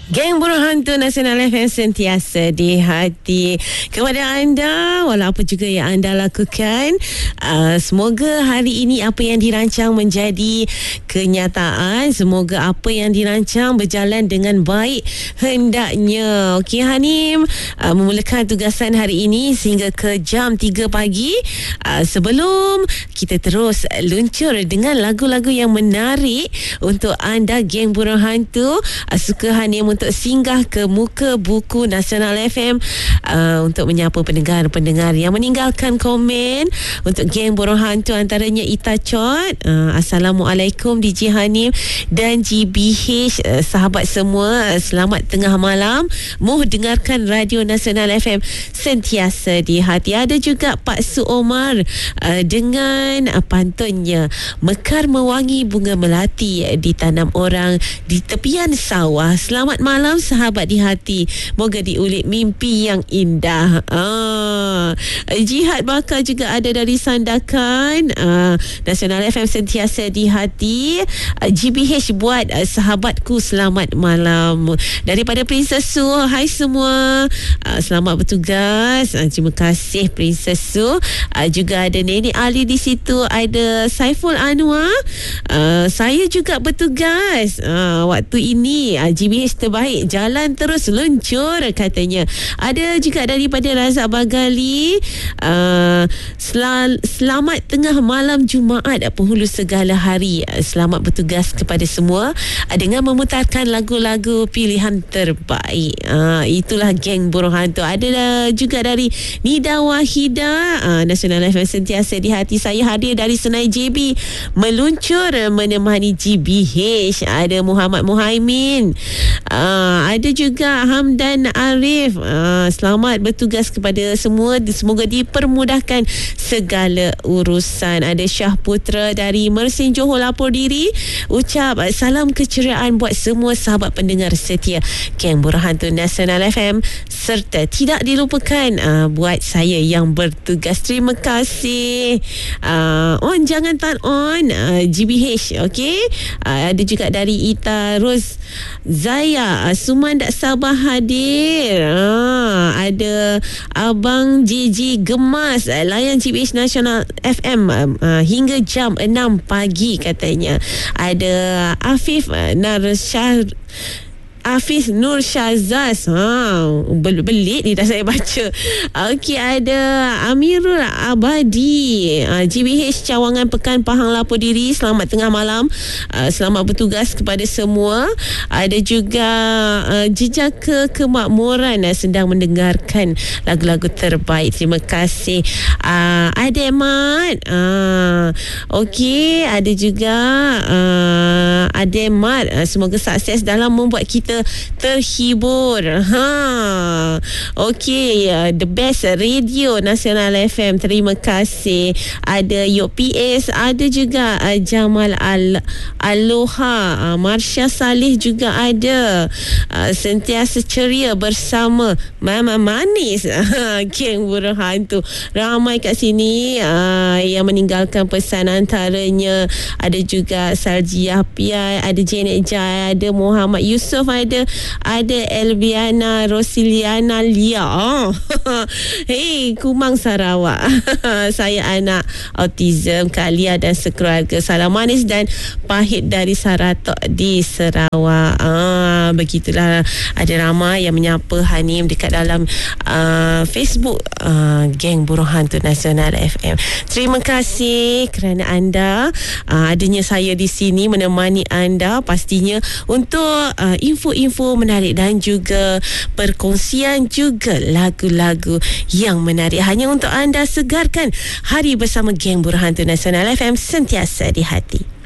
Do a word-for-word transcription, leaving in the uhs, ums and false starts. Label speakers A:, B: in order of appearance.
A: Geng Burung Hantu Nasional F M sentiasa di hati. Kepada anda, walau apa juga yang anda lakukan, uh, semoga hari ini apa yang dirancang menjadi kenyataan. Semoga apa yang dirancang berjalan dengan baik hendaknya. Okey Hanim, uh, memulakan tugasan hari ini sehingga ke jam tiga pagi. Uh, sebelum kita terus luncur dengan lagu-lagu yang menarik untuk anda Geng Burung Hantu, uh, suka Hanim untuk singgah ke muka buku Nasional F M uh, untuk menyapa pendengar-pendengar yang meninggalkan komen untuk Geng Burung Hantu, antaranya Ita Chot. uh, Assalamualaikum D J Hanim dan G B H, uh, sahabat semua, uh, selamat tengah malam. Moh dengarkan Radio Nasional F M sentiasa di hati. Ada juga Pak Su Omar uh, dengan uh, pantunnya, mekar mewangi bunga melati uh, ditanam orang di tepian sawah. Selamat malam sahabat di hati, moga diulit mimpi yang indah. ah, Jihad Bakar juga ada dari Sandakan. ah, Nasional F M sentiasa di hati. ah, G B H buat ah, sahabatku selamat malam. Daripada Princess Su, hai semua, ah, selamat bertugas. ah, Terima kasih Princess Su. ah, Juga ada Nenek Ali di situ, ada Saiful Anwar. ah, Saya juga bertugas ah, waktu ini. ah, G B H terbaik, jalan terus luncur katanya. Ada juga daripada Razak Bagali, uh, sel- selamat tengah malam Jumaat, penghulu segala hari. uh, Selamat bertugas kepada semua uh, dengan memutarkan lagu-lagu pilihan terbaik. uh, Itulah Geng Burung Hantu. Ada juga dari Nida Wahida, uh, Nasional F M sentiasa di hati. Saya hadir dari Senai J B, meluncur menemani G B H. Ada Muhammad Muhaimin, Uh, ada juga Hamdan Arif. uh, Selamat bertugas kepada semua, semoga dipermudahkan segala urusan. Ada Syah Putra dari Mersin Johor lapor diri, ucap salam keceriaan buat semua sahabat pendengar setia Geng Burung Hantu Nasional F M, serta tidak dilupakan uh, buat saya yang bertugas. Terima kasih. uh, On jangan tan on, uh, G B H. Okay, uh, ada juga dari Ita Ros Zaya, uh, Suman tak sabar hadir. ha, Ada Abang J J Gemas, uh, layan G B H Nasional F M uh, hingga jam enam pagi katanya. Ada Afif uh, Narsyah Hafiz Nur Syazaz. ha, Belit ni dah saya baca. Okey, ada Amirul Abadi, uh, G B H Cawangan Pekan Pahang lapor diri, selamat tengah malam. uh, Selamat bertugas kepada semua. Ada juga uh, Jejaka Kemakmuran, uh, sedang mendengarkan lagu-lagu terbaik. Terima kasih. uh, Ada Mat. uh, Okey, ada juga uh, Ada Mat. uh, Semoga sukses dalam membuat kita terhibur. Ha. Okey, uh, the best radio Nasional F M. Terima kasih. Ada Yok P S, ada juga uh, Jamal Al Aloha, uh, Marsha Salih juga ada. Uh, sentiasa ceria bersama Mama Manis. Geng Burung Hantu. Ramai kat sini uh, yang meninggalkan pesan, antaranya ada juga Sarjiah Piai, ada Janet Jai, ada Muhammad Yusof, ada ada Elviana Rosiliana Lia. Oh. Hei, Kumang Sarawak. Saya anak autism, Kak Lia dan sekeluarga. Salam manis dan pahit dari Saratok di Sarawak. Ah, begitulah, ada ramai yang menyapa Hanim dekat dalam uh, Facebook uh, Geng Burung Hantu Nasional F M. Terima kasih kerana anda uh, adanya saya di sini menemani anda, pastinya untuk uh, info-info menarik dan juga perkongsian juga lagu-lagu yang menarik hanya untuk anda segarkan hari bersama Geng Burung Hantu Nasional F M sentiasa di hati.